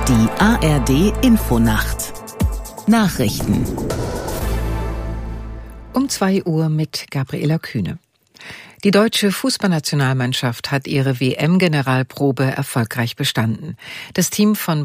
Die ARD Infonacht Nachrichten um 2 Uhr mit Gabriela Kühne. Die deutsche Fußballnationalmannschaft hat ihre WM-Generalprobe erfolgreich bestanden. Das Team von